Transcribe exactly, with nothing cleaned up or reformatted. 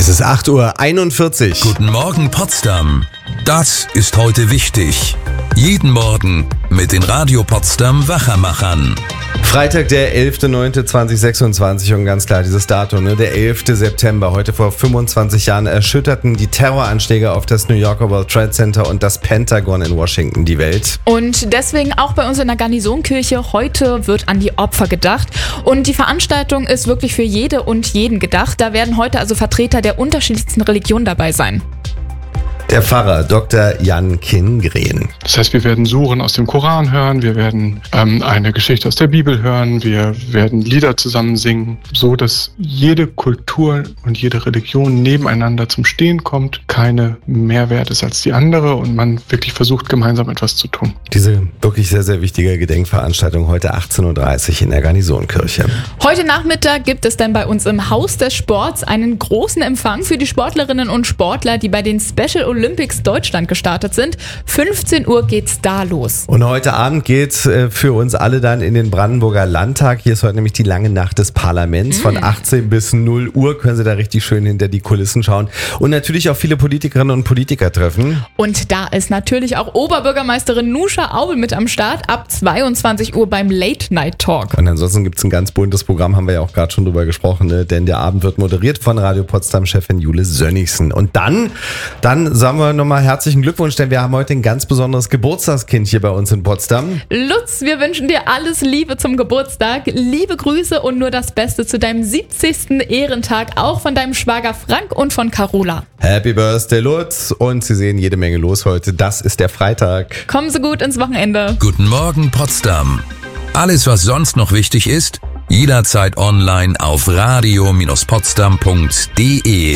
Es ist acht Uhr einundvierzig. Guten Morgen Potsdam. Das ist heute wichtig. Jeden Morgen mit den Radio Potsdam Wachermachern. Freitag, der elfter neunter zweitausendsechsundzwanzig und ganz klar dieses Datum, ne? Der elfter September. Heute vor fünfundzwanzig Jahren erschütterten die Terroranschläge auf das New Yorker World Trade Center und das Pentagon in Washington die Welt. Und deswegen auch bei uns in der Garnisonkirche, heute wird an die Opfer gedacht. Und die Veranstaltung ist wirklich für jede und jeden gedacht. Da werden heute also Vertreter der unterschiedlichsten Religionen dabei sein. Der Pfarrer Doktor Jan Kindgren. Das heißt, wir werden Suren aus dem Koran hören, wir werden ähm, eine Geschichte aus der Bibel hören, wir werden Lieder zusammen singen, so dass jede Kultur und jede Religion nebeneinander zum Stehen kommt, keine mehr wert ist als die andere und man wirklich versucht, gemeinsam etwas zu tun. Diese wirklich sehr, sehr wichtige Gedenkveranstaltung heute achtzehn Uhr dreißig in der Garnisonkirche. Heute Nachmittag gibt es dann bei uns im Haus des Sports einen großen Empfang für die Sportlerinnen und Sportler, die bei den Special Olympics Deutschland gestartet sind. fünfzehn Uhr geht's da los. Und heute Abend geht's äh, für uns alle dann in den Brandenburger Landtag. Hier ist heute nämlich die lange Nacht des Parlaments. Mm. Von achtzehn bis null Uhr können Sie da richtig schön hinter die Kulissen schauen. Und natürlich auch viele Politikerinnen und Politiker treffen. Und da ist natürlich auch Oberbürgermeisterin Nusha Aubel mit am Start ab zweiundzwanzig Uhr beim Late Night Talk. Und ansonsten gibt's ein ganz buntes Programm, haben wir ja auch gerade schon drüber gesprochen, ne? Denn der Abend wird moderiert von Radio Potsdam-Chefin Jule Sönnigsen. Und dann, dann sagen wir nochmal herzlichen Glückwunsch, denn wir haben heute ein ganz besonderes Geburtstagskind hier bei uns in Potsdam. Lutz, wir wünschen dir alles Liebe zum Geburtstag, liebe Grüße und nur das Beste zu deinem siebzigsten Ehrentag, auch von deinem Schwager Frank und von Carola. Happy Birthday, Lutz! Und Sie sehen jede Menge los heute. Das ist der Freitag. Kommen Sie gut ins Wochenende. Guten Morgen Potsdam. Alles, was sonst noch wichtig ist, jederzeit online auf radio Bindestrich potsdam punkt de.